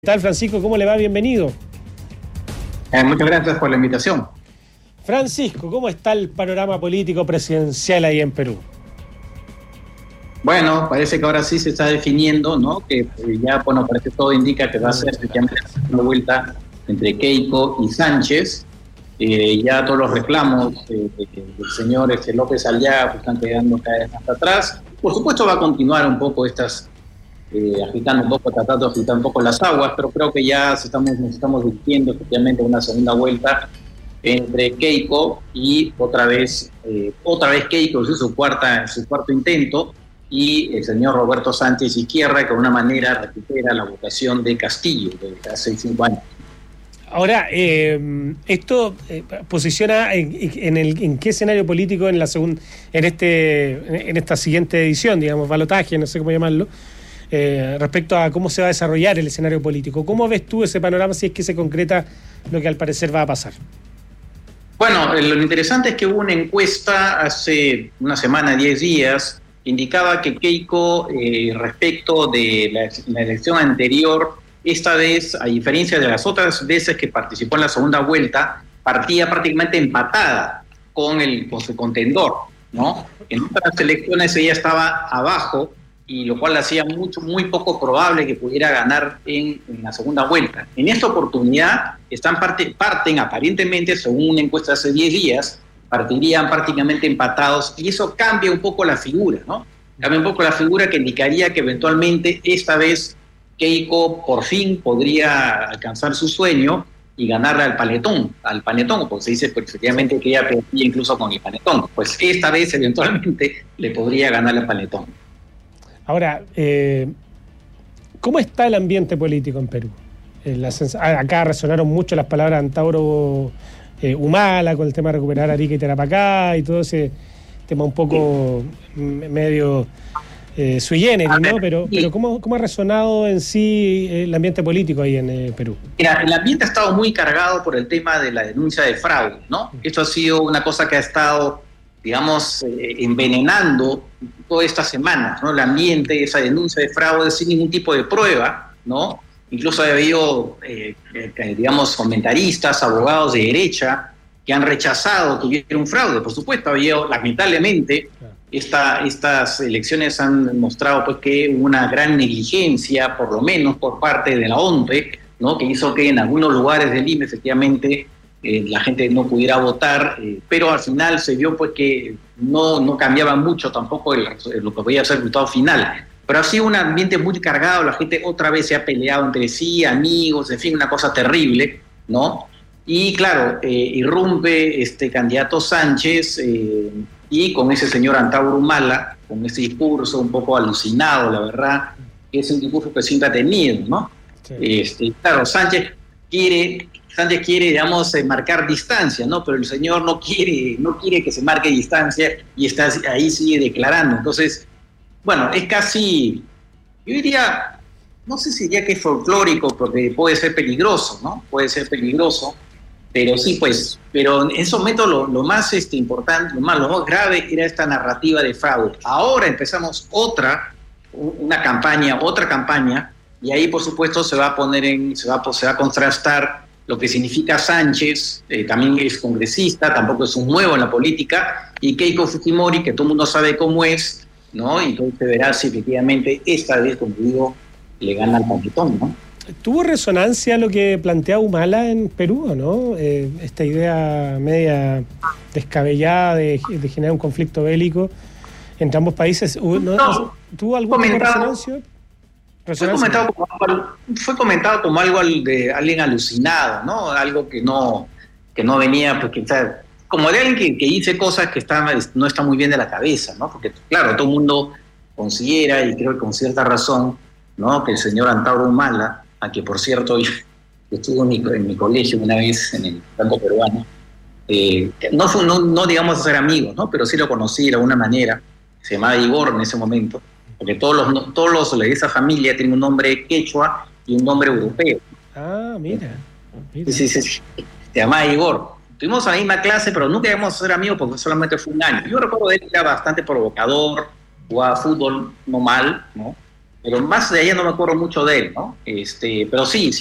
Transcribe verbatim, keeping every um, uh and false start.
¿Qué tal, Francisco? ¿Cómo le va? Bienvenido. Eh, muchas gracias por la invitación. Francisco, ¿cómo está el panorama político presidencial ahí en Perú? Bueno, parece que ahora sí se está definiendo, ¿no? Que ya, bueno, parece que todo indica que va a ser efectivamente una vuelta entre Keiko y Sánchez. Eh, ya todos los reclamos eh, del señor este, López Aliaga están quedando cada vez más atrás. Por supuesto va a continuar un poco estas, eh, agitando un poco, tratando de agitar un poco las aguas, pero creo que ya se estamos, nos estamos dirigiendo efectivamente a una segunda vuelta entre Keiko y otra vez, eh, otra vez Keiko, es su, cuarta, su cuarto intento, y el señor Roberto Sánchez Izquierda, que de alguna manera recupera la votación de Castillo de hace cinco años. Ahora, eh, esto eh, posiciona en, en, el, en qué escenario político en la segunda, en este, en esta siguiente edición, digamos, balotaje, no sé cómo llamarlo, eh, respecto a cómo se va a desarrollar el escenario político. ¿Cómo ves tú ese panorama si es que se concreta lo que al parecer va a pasar? Bueno, lo interesante es que hubo una encuesta hace una semana, diez días, que indicaba que Keiko, eh, respecto de la, la elección anterior, esta vez, a diferencia de las otras veces que participó en la segunda vuelta, partía prácticamente empatada con, el, con su contendor, ¿no? En otras elecciones ella estaba abajo, y lo cual hacía mucho, muy poco probable que pudiera ganar en, en la segunda vuelta. En esta oportunidad están parte, parten aparentemente, según una encuesta hace diez días, partirían prácticamente empatados, y eso cambia un poco la figura, ¿no? Cambia un poco la figura que indicaría que eventualmente esta vez Keiko por fin podría alcanzar su sueño y ganarle al panetón, al panetón, porque se dice pues, efectivamente que ella perdía incluso con el panetón. Pues esta vez eventualmente le podría ganar al panetón. Ahora, eh, ¿cómo está el ambiente político en Perú? Eh, la sens- acá resonaron mucho las palabras de Antauro eh, Humala con el tema de recuperar Arica y Tarapacá y todo ese tema un poco sí. medio eh, sui generis, ¿no? Pero, sí. pero ¿cómo, ¿cómo ha resonado en sí el ambiente político ahí en eh, Perú? Mira, el ambiente ha estado muy cargado por el tema de la denuncia de fraude, ¿no? Esto ha sido una cosa que ha estado, digamos, eh, envenenando todas estas semanas, ¿no? El ambiente, esa denuncia de fraude sin ningún tipo de prueba, ¿no? Incluso ha habido, eh, eh, digamos, comentaristas, abogados de derecha que han rechazado que hubiera un fraude. Por supuesto, ha habido, lamentablemente, esta, estas elecciones han mostrado pues, que hubo una gran negligencia, por lo menos por parte de la ONPE, ¿no? Que hizo que en algunos lugares del Lima, efectivamente, Eh, la gente no pudiera votar, eh, pero al final se vio pues que no, no cambiaba mucho tampoco el, lo que podía ser el resultado final. Pero ha sido un ambiente muy cargado, la gente otra vez se ha peleado entre sí, amigos, en fin, una cosa terrible, ¿no? Y claro, eh, irrumpe este candidato Sánchez eh, y con ese señor Antauro Humala, con ese discurso un poco alucinado, la verdad, que es un discurso que siempre ha tenido, ¿no? Sí. Este, claro, Sánchez quiere... Sánchez quiere, digamos, eh, marcar distancia, ¿no? Pero el señor no quiere, no quiere que se marque distancia y está ahí sigue declarando. Entonces, bueno, es casi, yo diría, no sé si diría que es folclórico, porque puede ser peligroso, ¿no? Puede ser peligroso, pero sí, pues, pero en ese momento lo, lo más este, importante, lo más, lo más grave era esta narrativa de fraude. Ahora empezamos otra, una campaña, otra campaña, y ahí, por supuesto, se va a poner en, se va, se va a contrastar lo que significa Sánchez, eh, también es congresista, tampoco es un nuevo en la política, y Keiko Fujimori, que todo el mundo sabe cómo es, ¿no? Y entonces se verá si efectivamente esta vez, como digo, le gana al panetón, ¿no? ¿Tuvo resonancia lo que plantea Humala en Perú, o no? Eh, esta idea media descabellada de, de generar un conflicto bélico entre ambos países, ¿no? No, ¿Tuvo alguna resonancia? Fue comentado, como, fue comentado como algo de alguien alucinado, ¿no? Algo que no, que no venía, pues, que, o sea, como de alguien que, que dice cosas que está, no está muy bien de la cabeza, ¿no? Porque, claro, todo el mundo considera, y creo que con cierta razón, ¿no? Que el señor Antauro Humala, a que por cierto yo estuvo en mi, en mi colegio una vez en el campo peruano, eh, no, fue, no, no digamos ser amigos, ¿no? Pero sí lo conocí de alguna manera, se llamaba Igor en ese momento, porque todos los, todos los de esa familia tienen un nombre quechua y un nombre europeo. Ah, mira. mira. Sí, sí, sí. Se llama Igor. Tuvimos la misma clase, pero nunca íbamos a ser amigos porque solamente fue un año. Yo recuerdo de él que era bastante provocador, jugaba fútbol no mal, ¿no? pero más de allá no me acuerdo mucho de él, ¿no? Este, pero sí,